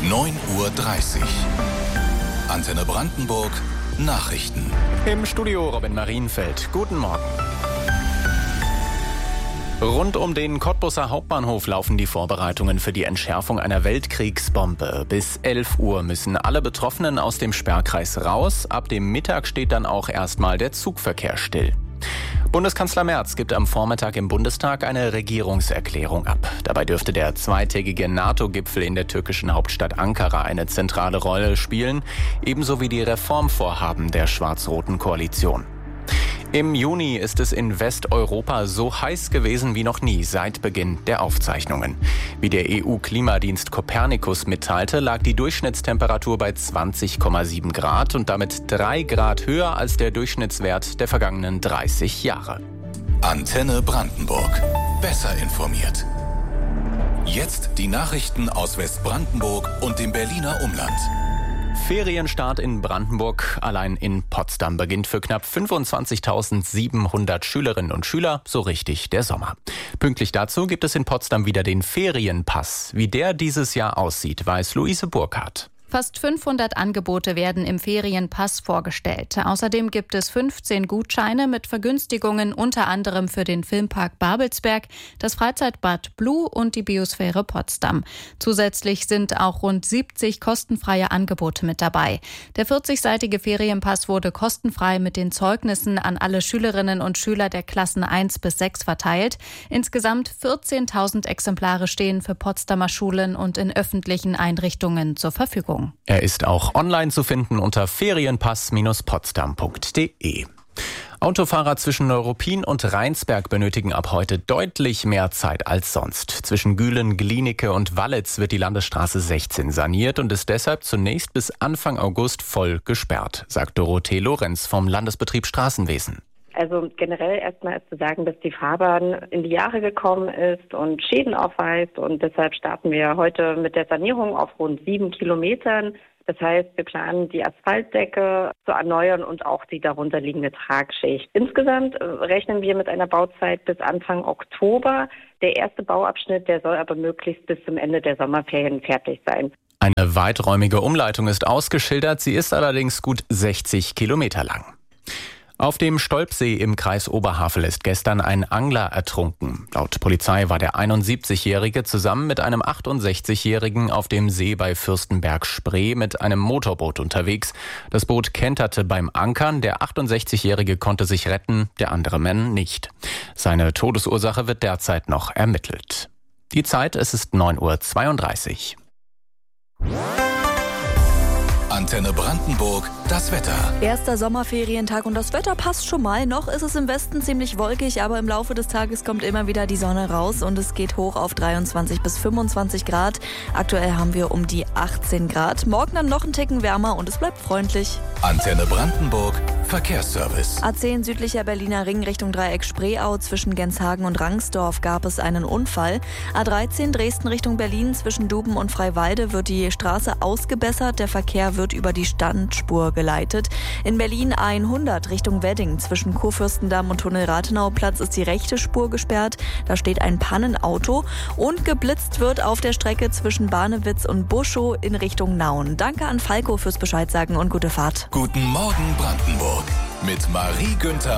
9:30 Uhr. Antenne Brandenburg Nachrichten. Im Studio Robin Marienfeld. Guten Morgen. Rund um den Cottbuser Hauptbahnhof laufen die Vorbereitungen für die Entschärfung einer Weltkriegsbombe. Bis 11 Uhr müssen alle Betroffenen aus dem Sperrkreis raus. Ab dem Mittag steht dann auch erstmal der Zugverkehr still. Bundeskanzler Merz gibt am Vormittag im Bundestag eine Regierungserklärung ab. Dabei dürfte der zweitägige NATO-Gipfel in der türkischen Hauptstadt Ankara eine zentrale Rolle spielen, ebenso wie die Reformvorhaben der schwarz-roten Koalition. Im Juni ist es in Westeuropa so heiß gewesen wie noch nie seit Beginn der Aufzeichnungen. Wie der EU-Klimadienst Copernicus mitteilte, lag die Durchschnittstemperatur bei 20,7 Grad und damit 3 Grad höher als der Durchschnittswert der vergangenen 30 Jahre. Antenne Brandenburg. Besser informiert. Jetzt die Nachrichten aus Westbrandenburg und dem Berliner Umland. Ferienstart in Brandenburg. Allein in Potsdam beginnt für knapp 25.700 Schülerinnen und Schüler so richtig der Sommer. Pünktlich dazu gibt es in Potsdam wieder den Ferienpass. Wie der dieses Jahr aussieht, weiß Luise Burkhardt. Fast 500 Angebote werden im Ferienpass vorgestellt. Außerdem gibt es 15 Gutscheine mit Vergünstigungen, unter anderem für den Filmpark Babelsberg, das Freizeitbad Blue und die Biosphäre Potsdam. Zusätzlich sind auch rund 70 kostenfreie Angebote mit dabei. Der 40-seitige Ferienpass wurde kostenfrei mit den Zeugnissen an alle Schülerinnen und Schüler der Klassen 1 bis 6 verteilt. Insgesamt 14.000 Exemplare stehen für Potsdamer Schulen und in öffentlichen Einrichtungen zur Verfügung. Er ist auch online zu finden unter ferienpass-potsdam.de. Autofahrer zwischen Neuruppin und Rheinsberg benötigen ab heute deutlich mehr Zeit als sonst. Zwischen Gülen, Glienicke und Wallitz wird die Landesstraße 16 saniert und ist deshalb zunächst bis Anfang August voll gesperrt, sagt Dorothee Lorenz vom Landesbetrieb Straßenwesen. Also generell erstmal ist zu sagen, dass die Fahrbahn in die Jahre gekommen ist und Schäden aufweist. Und deshalb starten wir heute mit der Sanierung auf rund 7 Kilometern. Das heißt, wir planen die Asphaltdecke zu erneuern und auch die darunterliegende Tragschicht. Insgesamt rechnen wir mit einer Bauzeit bis Anfang Oktober. Der erste Bauabschnitt, der soll aber möglichst bis zum Ende der Sommerferien fertig sein. Eine weiträumige Umleitung ist ausgeschildert. Sie ist allerdings gut 60 Kilometer lang. Auf dem Stolpsee im Kreis Oberhavel ist gestern ein Angler ertrunken. Laut Polizei war der 71-Jährige zusammen mit einem 68-Jährigen auf dem See bei Fürstenberg-Spree mit einem Motorboot unterwegs. Das Boot kenterte beim Ankern. Der 68-Jährige konnte sich retten, der andere Mann nicht. Seine Todesursache wird derzeit noch ermittelt. Die Zeit, es ist 9:32 Uhr. Antenne Brandenburg, das Wetter. Erster Sommerferientag und das Wetter passt schon mal. Noch ist es im Westen ziemlich wolkig, aber im Laufe des Tages kommt immer wieder die Sonne raus und es geht hoch auf 23 bis 25 Grad. Aktuell haben wir um die 18 Grad. Morgen dann noch einen Ticken wärmer und es bleibt freundlich. Antenne Brandenburg, Verkehrsservice. A10 südlicher Berliner Ring Richtung Dreieck Spreeau zwischen Genshagen und Rangsdorf gab es einen Unfall. A13 Dresden Richtung Berlin zwischen Duben und Freiwalde wird die Straße ausgebessert. Der Verkehr wird über die Standspur geleitet. In Berlin A100 Richtung Wedding zwischen Kurfürstendamm und Tunnel-Rathenauplatz ist die rechte Spur gesperrt. Da steht ein Pannenauto und geblitzt wird auf der Strecke zwischen Barnewitz und Buschow in Richtung Nauen. Danke an Falco fürs Bescheidsagen und gute Fahrt. Guten Morgen Brandenburg mit Marie Günther